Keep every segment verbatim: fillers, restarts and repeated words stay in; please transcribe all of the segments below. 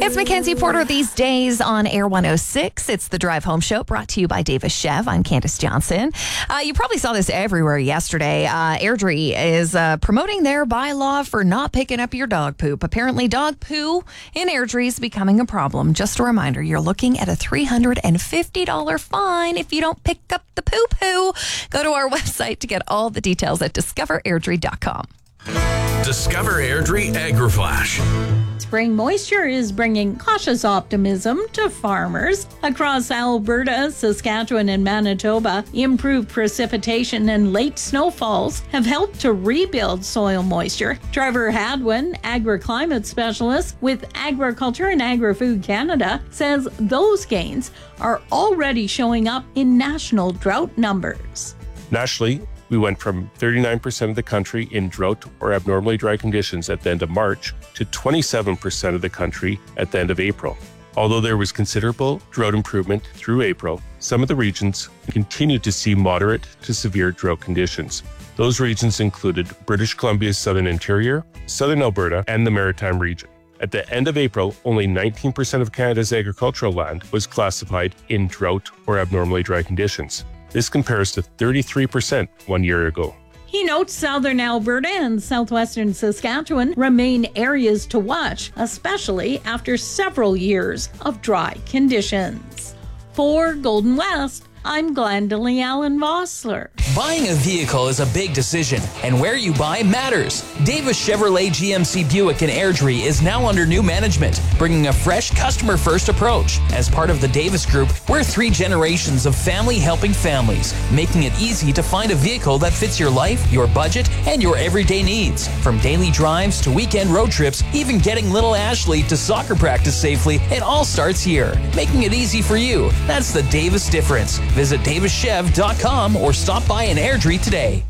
It's Mackenzie Porter these days on Air one oh six. It's the Drive Home Show brought to you by Davis Chev. I'm Candace Johnson. Uh, you probably saw this everywhere yesterday. Uh, Airdrie is uh, promoting their bylaw for not picking up your dog poop. Apparently, dog poo in Airdrie is becoming a problem. Just a reminder, you're looking at a three hundred fifty dollars fine if you don't pick up the poo-poo. Go to our website to get all the details at discover airdrie dot com. Discover Airdrie AgriFlash. Spring moisture is bringing cautious optimism to farmers across Alberta, Saskatchewan, and Manitoba. Improved precipitation and late snowfalls have helped to rebuild soil moisture. Trevor Hadwin, agriclimate specialist with Agriculture and Agri-Food Canada, says those gains are already showing up in national drought numbers. Nationally, we went from thirty-nine percent of the country in drought or abnormally dry conditions at the end of March to twenty-seven percent of the country at the end of April. Although there was considerable drought improvement through April, some of the regions continued to see moderate to severe drought conditions. Those regions included British Columbia's southern interior, southern Alberta, and the Maritime region. At the end of April, only nineteen percent of Canada's agricultural land was classified in drought or abnormally dry conditions. This compares to thirty-three percent one year ago. He notes southern Alberta and southwestern Saskatchewan remain areas to watch, especially after several years of dry conditions. For Golden West, I'm Glendalee Allen Vossler. Buying a vehicle is a big decision, and where you buy matters. Davis Chevrolet G M C Buick in Airdrie is now under new management, bringing a fresh customer-first approach. As part of the Davis Group, we're three generations of family helping families, making it easy to find a vehicle that fits your life, your budget, and your everyday needs. From daily drives to weekend road trips, even getting little Ashley to soccer practice safely, it all starts here, making it easy for you. That's the Davis difference. Visit davis chev dot com or stop by in Airdrie today.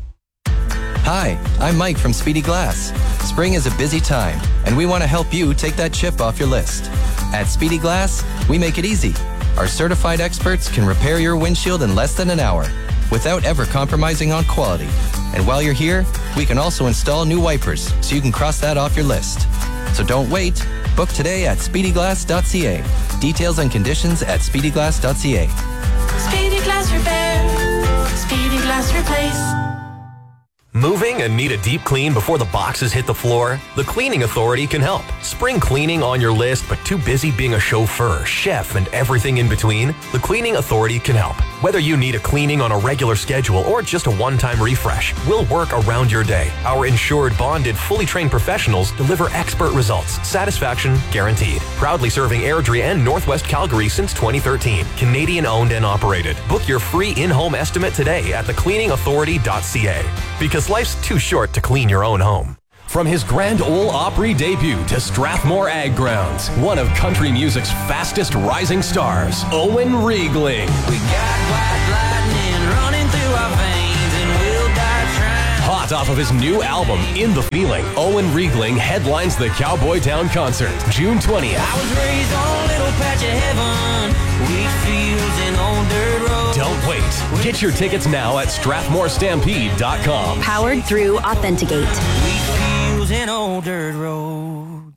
Hi, I'm Mike from Speedy Glass. Spring is a busy time, and we want to help you take that chip off your list. At Speedy Glass, we make it easy. Our certified experts can repair your windshield in less than an hour without ever compromising on quality. And while you're here, we can also install new wipers so you can cross that off your list. So don't wait. Book today at speedy glass dot c a. Details and conditions at speedy glass dot c a. Speedy Glass Repair. Speedy Glass Replace. Moving and need a deep clean before the boxes hit the floor? The Cleaning Authority can help. Spring cleaning on your list, but too busy being a chauffeur, chef, and everything in between? The Cleaning Authority can help. Whether you need a cleaning on a regular schedule or just a one-time refresh, we'll work around your day. Our insured, bonded, fully trained professionals deliver expert results. Satisfaction guaranteed. Proudly serving Airdrie and Northwest Calgary since twenty thirteen. Canadian owned and operated. Book your free in-home estimate today at the cleaning authority dot c a. Because life's too short to clean your own home. From his Grand Ole Opry debut to Strathmore Ag Grounds, one of country music's fastest rising stars, Owen Riegling. We got white lightning running through our veins and we'll die trying. Hot off of his new album, In the Feeling, Owen Riegling headlines the Cowboy Town concert, June twentieth. I was raised on a little patch of heaven, wheat fields and old dirt roads. Don't wait. Get your tickets now at strathmore stampede dot com. Powered through Authenticate. In old dirt roads.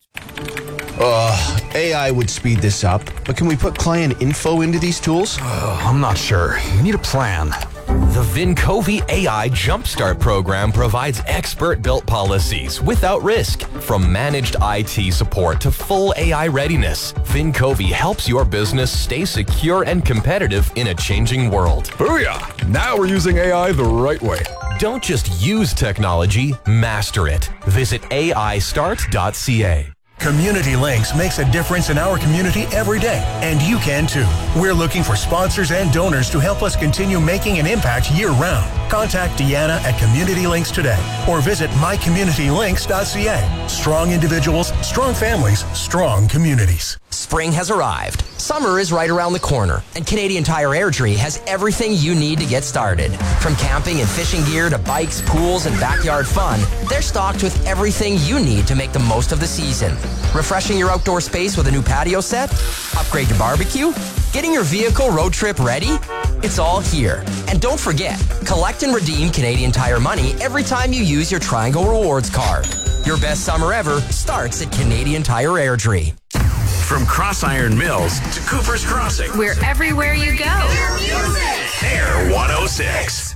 Uh, A I would speed this up, but can we put client info into these tools? Uh, I'm not sure. We need a plan. The Vincovi A I Jumpstart program provides expert-built policies without risk. From managed I T support to full A I readiness, Vincovi helps your business stay secure and competitive in a changing world. Booyah! Now we're using A I the right way. Don't just use technology, master it. Visit A I start dot c a. Community Links makes a difference in our community every day, and you can too. We're looking for sponsors and donors to help us continue making an impact year-round. Contact Deanna at Community Links today or visit my community links dot c a. Strong individuals, strong families, strong communities. Spring has arrived. Summer is right around the corner, and Canadian Tire Airdrie has everything you need to get started. From camping and fishing gear to bikes, pools, and backyard fun, they're stocked with everything you need to make the most of the season. Refreshing your outdoor space with a new patio set? Upgrade your barbecue? Getting your vehicle road trip ready? It's all here. And don't forget, collect and redeem Canadian Tire money every time you use your Triangle Rewards card. Your best summer ever starts at Canadian Tire Airdrie. From Cross Iron Mills to Cooper's Crossing. We're everywhere you go. Air one oh six.